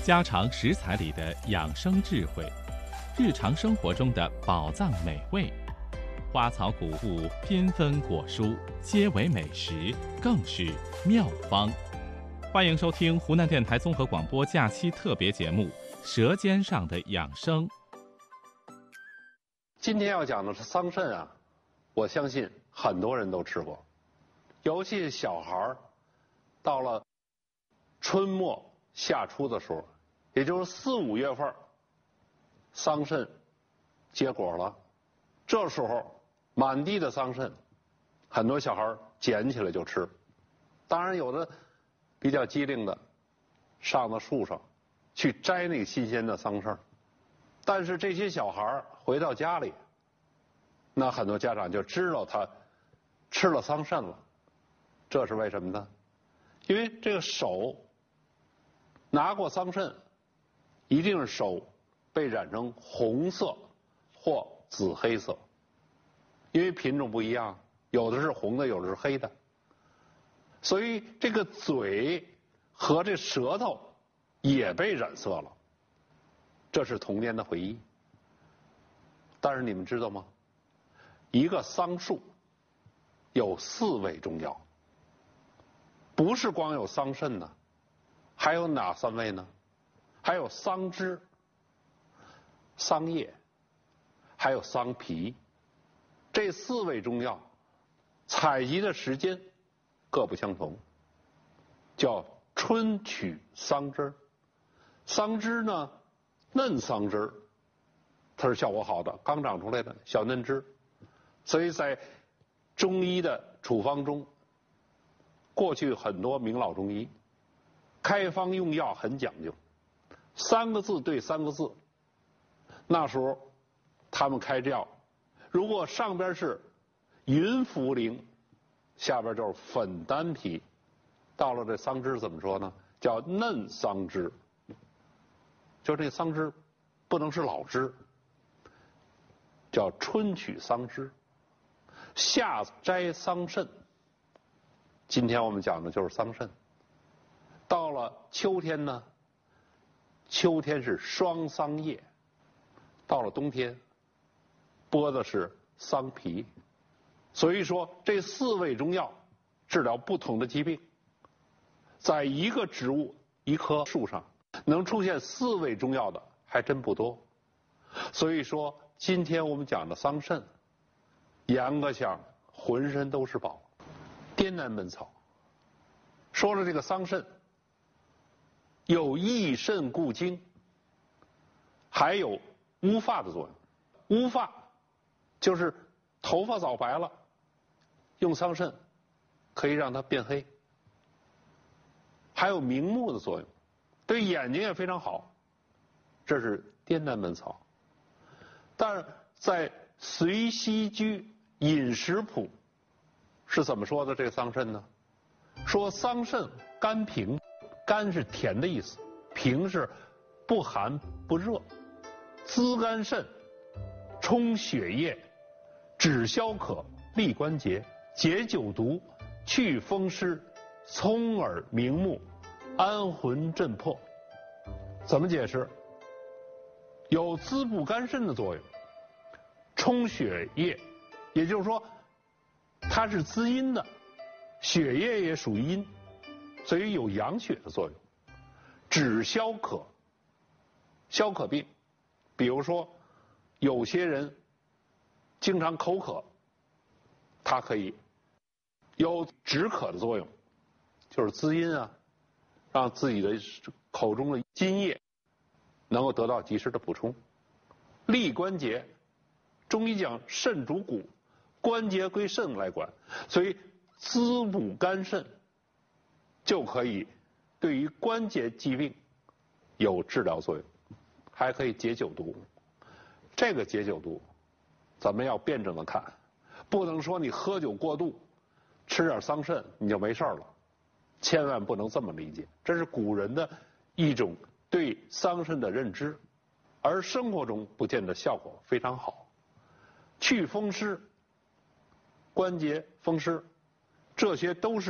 家常食材里的养生智慧，日常生活中的宝藏美味，花草谷物缤纷果蔬，皆为美食，更是妙方。欢迎收听湖南电台综合广播假期特别节目《舌尖上的养生》。 今天要讲的是桑葚啊，我相信很多人都吃过，尤其是小孩到了春末夏初的时候，也就是4、5月份，桑葚结果了，这时候满地的桑葚，很多小孩捡起来就吃。当然有的比较机灵的，上到树上去摘那个新鲜的桑葚，但是这些小孩回到家里，那很多家长就知道他吃了桑葚了。这是为什么呢？因为这个手拿过桑葚，一定是手被染成红色或紫黑色，因为品种不一样，有的是红的，有的是黑的，所以这个嘴和这舌头也被染色了，这是童年的回忆。但是你们知道吗？一个桑树有4味中药，不是光有桑葚呢，还有哪3味呢？还有桑枝、桑叶，还有桑皮。这4味中药采集的时间各不相同，叫春取桑枝。桑枝呢，嫩桑枝它是效果好的，刚长出来的小嫩枝，所以在中医的处方中，过去很多名老中医开方用药很讲究，3个字对3个字。那时候他们开这药，如果上边是云茯苓，下边就是粉丹皮，到了这桑枝怎么说呢？叫嫩桑枝。就这桑枝不能是老枝，叫春取桑枝，夏摘桑葚。今天我们讲的就是桑葚。到了秋天呢，秋天是霜桑叶，到了冬天剥的是桑皮。所以说这4味中药治疗不同的疾病，在一个植物一棵树上能出现4味中药的还真不多。所以说今天我们讲的桑葚，严格讲浑身都是宝。滇南本草说了，这个桑葚有益肾固精，还有乌发的作用。乌发就是头发早白了，用桑葚可以让它变黑。还有明目的作用，对眼睛也非常好。这是滇南本草。但是在《随溪居饮食谱》是怎么说的这个桑葚呢？说桑葚甘平，甘是甜的意思，平是不寒不热，滋肝肾，充血液，止消渴，利关节，解酒毒，去风湿，聪耳明目，安魂镇魄。怎么解释？有滋补肝肾的作用，充血液，也就是说它是滋阴的，血液也属于阴，所以有养血的作用，止消渴，消渴病。比如说有些人经常口渴，它可以有止渴的作用，就是滋阴啊，让自己的口中的津液能够得到及时的补充。利关节，中医讲肾主骨，关节归肾来管，所以滋补肝肾就可以对于关节疾病有治疗作用，还可以解酒毒。这个解酒毒咱们要辩证的看，不能说你喝酒过度吃点桑葚你就没事了，千万不能这么理解。这是古人的一种对桑葚的认知，而生活中不见得效果非常好。去风湿，关节风湿，这些都是